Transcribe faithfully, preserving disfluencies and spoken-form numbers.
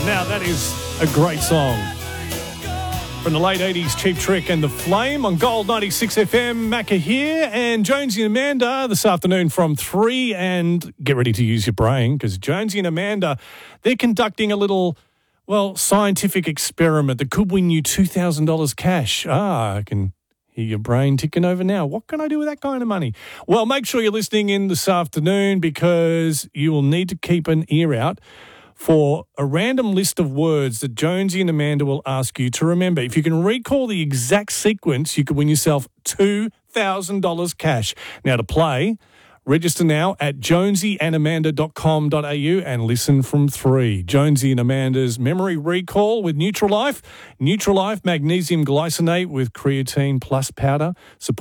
Now, that is a great song. From the late eighties, Cheap Trick and The Flame on Gold ninety-six F M. Macca here, and Jonesy and Amanda this afternoon from three. And get ready to use your brain, because Jonesy and Amanda, they're conducting a little, well, scientific experiment that could win you two thousand dollars cash. Ah, I can hear your brain ticking over now. What can I do with that kind of money? Well, make sure you're listening in this afternoon, because you will need to keep an ear out for a random list of words that Jonesy and Amanda will ask you to remember. If you can recall the exact sequence, you could win yourself two thousand dollars cash. Now, to play, register now at jonesy and amanda dot com dot a u and listen from three. Jonesy and Amanda's memory recall with Neutralife. Neutralife magnesium glycinate with creatine plus powder. Support